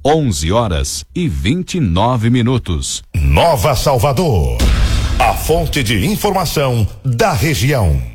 11h29. Nova Salvador, a fonte de informação da região.